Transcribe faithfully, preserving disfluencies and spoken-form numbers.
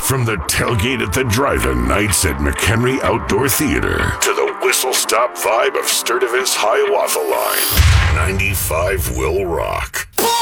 From the tailgate at the drive-in nights at McHenry Outdoor Theater to the whistle-stop vibe of Sturtevant's Hiawatha Line, ninety-five will rock.